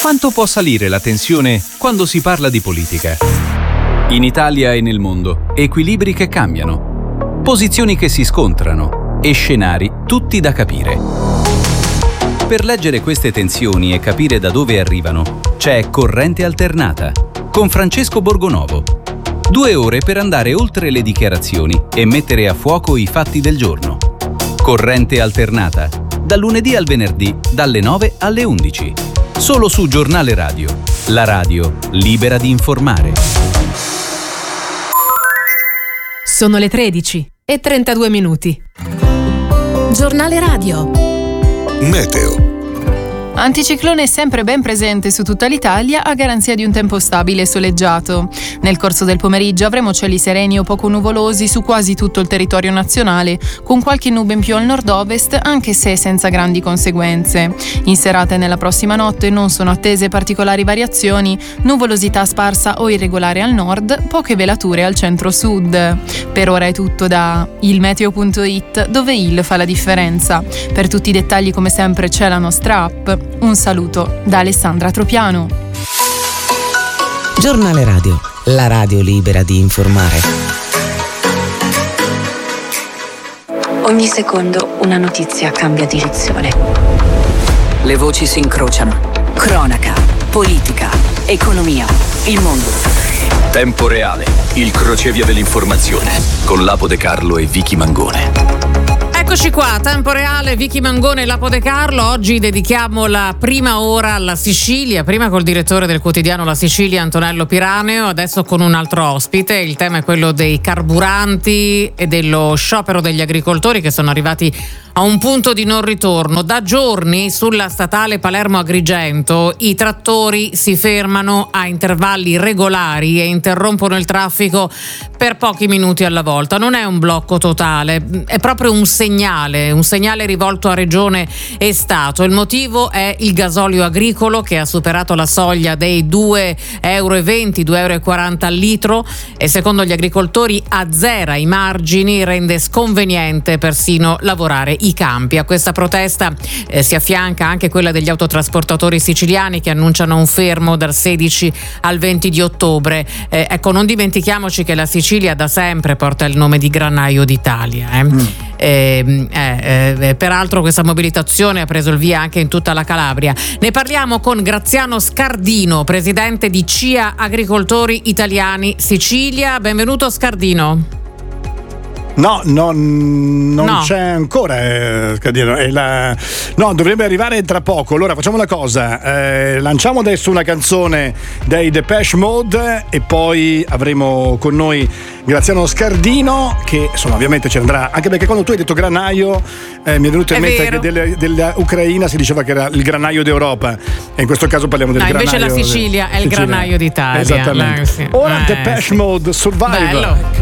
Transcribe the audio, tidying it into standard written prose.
Quanto può salire la tensione quando si parla di politica? In Italia e nel mondo, equilibri che cambiano, posizioni che si scontrano e scenari tutti da capire. Per leggere queste tensioni e capire da dove arrivano, c'è Corrente Alternata con Francesco Borgonovo. 2 ore per andare oltre le dichiarazioni e mettere a fuoco i fatti del giorno. Corrente Alternata, dal lunedì al venerdì, dalle 9 alle 11. Solo su Giornale Radio, la radio libera di informare. Sono le 13:32. Giornale Radio. Meteo. Anticiclone sempre ben presente su tutta l'Italia a garanzia di un tempo stabile e soleggiato. Nel corso del pomeriggio avremo cieli sereni o poco nuvolosi su quasi tutto il territorio nazionale, con qualche nube in più al nord-ovest, anche se senza grandi conseguenze. In serata e nella prossima notte non sono attese particolari variazioni, nuvolosità sparsa o irregolare al nord, poche velature al centro-sud. Per ora è tutto da ilmeteo.it, dove il fa la differenza. Per tutti i dettagli, come sempre, c'è la nostra app. Un saluto da Alessandra Tropiano. Giornale Radio, la radio libera di informare. Ogni secondo una notizia cambia direzione. Le voci si incrociano. Cronaca, politica, economia, il mondo. Tempo reale, il crocevia dell'informazione con Lapo De Carlo e Vicky Mangone. Eccoci qua, Tempo Reale, Vicky Mangone e Lapo De Carlo. Oggi dedichiamo la prima ora alla Sicilia, prima col direttore del quotidiano La Sicilia, Antonello Piraneo, adesso con un altro ospite. Il tema è quello dei carburanti e dello sciopero degli agricoltori che sono arrivati a un punto di non ritorno. Da giorni sulla statale Palermo-Agrigento i trattori si fermano a intervalli regolari e interrompono il traffico per pochi minuti alla volta. Non è un blocco totale, è proprio un segnale rivolto a Regione e Stato. Il motivo è il gasolio agricolo che ha superato la soglia dei 2,20 euro, 2,40 euro al litro, e secondo gli agricoltori azzera i margini, rende sconveniente persino lavorare i campi. A questa protesta si affianca anche quella degli autotrasportatori siciliani che annunciano un fermo dal 16 al 20 di ottobre. Ecco, non dimentichiamoci che la Sicilia da sempre porta il nome di granaio d'Italia. Peraltro questa mobilitazione ha preso il via anche in tutta la Calabria. Ne parliamo con Graziano Scardino, presidente di CIA Agricoltori Italiani Sicilia. Benvenuto Scardino. Non c'è ancora Scardino. No, dovrebbe arrivare tra poco. Allora facciamo una cosa, lanciamo adesso una canzone dei Depeche Mode e poi avremo con noi Graziano Scardino, che insomma ovviamente ci andrà, anche perché quando tu hai detto granaio mi è venuto in mente che dell'Ucraina si diceva che era il granaio d'Europa, e in questo caso parliamo del granaio. Invece la Sicilia è il granaio d'Italia. Esattamente. Ora Depeche Mode, Survivor. Bello.